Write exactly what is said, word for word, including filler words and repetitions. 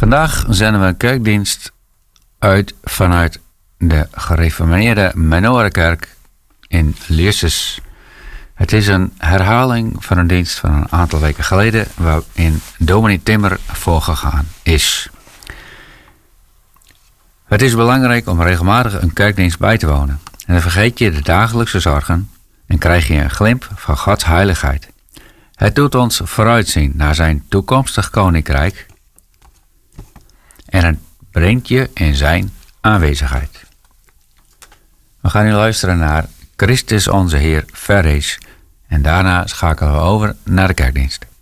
Vandaag zenden we een kerkdienst uit vanuit de gereformeerde Menorenkerk in Leerses. Het is een herhaling van een dienst van een aantal weken geleden waarin dominee Timmer voorgegaan is. Het is belangrijk om regelmatig een kerkdienst bij te wonen. En dan vergeet je de dagelijkse zorgen en krijg je een glimp van Gods heiligheid. Het doet ons vooruitzien naar zijn toekomstig koninkrijk en het brengt je in zijn aanwezigheid. We gaan nu luisteren naar Christus onze Heer verrees en daarna schakelen we over naar de kerkdienst.